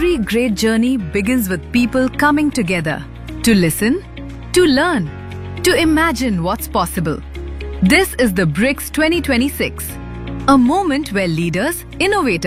Every great journey begins with people coming together to listen, to learn, to imagine what's possible. This is the BRICS 2026, a moment where leaders, innovators,